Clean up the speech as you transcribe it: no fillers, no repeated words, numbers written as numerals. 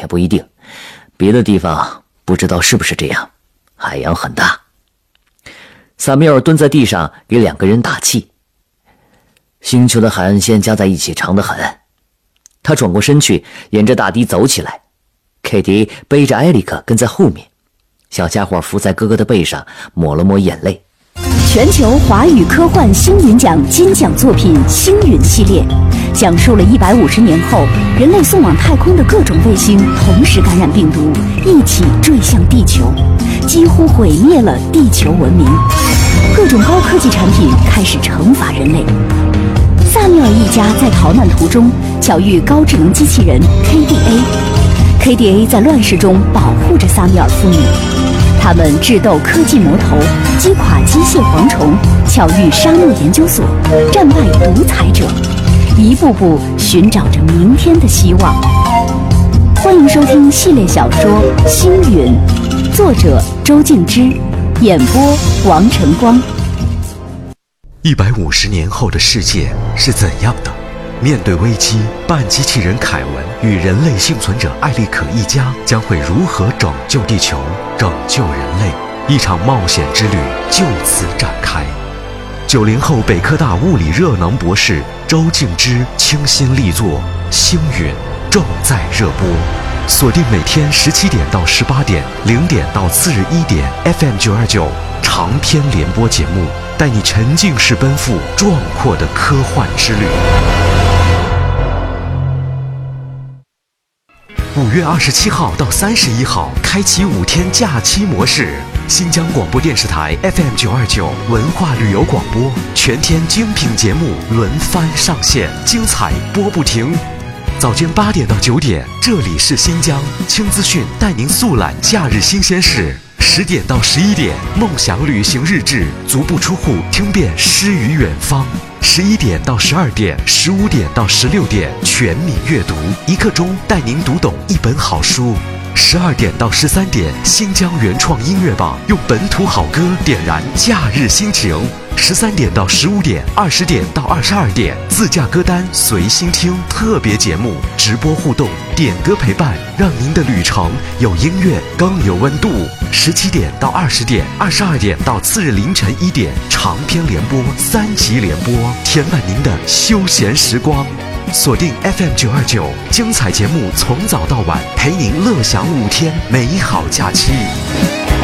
也不一定，别的地方不知道是不是这样。海洋很大。萨米尔蹲在地上给2个人打气。星球的海岸线加在一起长得很。他转过身去，沿着大堤走起来。凯蒂背着艾利克跟在后面，小家伙伏在哥哥的背上，抹了抹眼泪。 全球华语科幻星云奖金奖作品《星云》系列，讲述了150年后人类送往太空的各种卫星同时感染病毒，一起坠向地球，几乎毁灭了地球文明。各种高科技产品开始惩罚人类。萨缪尔一家在逃难途中巧遇高智能机器人 KDA 在乱世中保护着萨缪尔父女。他们智斗科技魔头，击垮机械蝗虫，巧遇沙漠研究所，战败独裁者，一步步寻找着明天的希望。欢迎收听系列小说《星云》，作者周静之，演播王晨光。 150年后的世界是怎样的？面对危机，半机器人凯文与人类幸存者艾利可一家将会如何拯救地球、拯救人类？一场冒险之旅就此展开。90后北科大物理热能博士周静之倾心力作《星云》正在热播，锁定每天17点到18点，0点到次日1点 FM929长篇联播节目，带你沉浸式奔赴壮阔的科幻之旅。5月27号到31号，开启5天假期模式。新疆广播电视台 FM929文化旅游广播，全天精品节目轮番上线，精彩播不停。早间8点到9点，这里是新疆轻资讯，带您速览假日新鲜事。10点到11点，梦想旅行日志，足不出户听遍诗与远方。11点到12点，15点到16点，全民阅读，1刻钟带您读懂一本好书。12点到13点，新疆原创音乐榜，用本土好歌点燃假日心情。13点到15点，20点到22点，自驾歌单随心听特别节目，直播互动，点歌陪伴，让您的旅程有音乐更有温度。17点到20点，22点到次日凌晨1点，长篇联播3集联播，填满您的休闲时光。锁定 FM929，精彩节目从早到晚，陪您乐享5天美好假期。